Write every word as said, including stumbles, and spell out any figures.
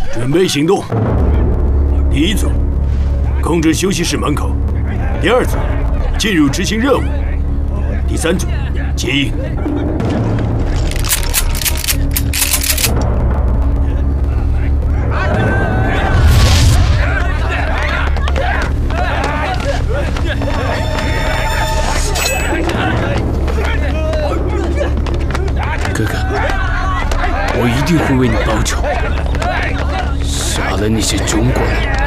准备行动。第一组，控制休息室门口；第二组，进入执行任务；第三组，接应。 哥哥，我一定会为你报仇。杀了那些中国人，